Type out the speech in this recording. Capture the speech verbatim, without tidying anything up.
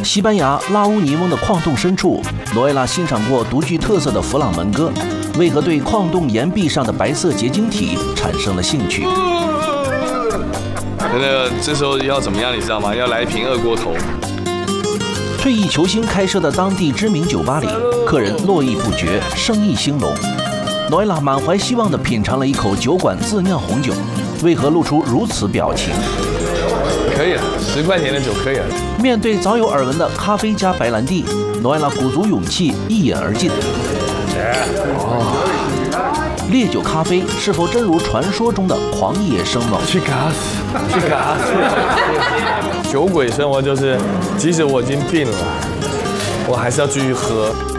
西班牙拉乌尼翁的矿洞深处，诺埃拉欣赏过独具特色的弗朗门歌，为何对矿洞岩壁上的白色结晶体产生了兴趣？ 那个这时候要怎么样，你知道吗？要来一瓶二锅头。 退役球星开设的当地知名酒吧里，客人络绎不绝，生意兴隆。诺埃拉满怀希望地品尝了一口酒馆自酿红酒，为何露出如此表情？ 可以了，十块钱的酒可以了。 面对早有耳闻的咖啡加白兰地，诺埃拉鼓足勇气一饮而尽。哦，烈酒咖啡是否真如传说中的狂野生猛？ 去嘎死，去嘎死！酒鬼生活就是，即使我已经病了，我还是要继续喝。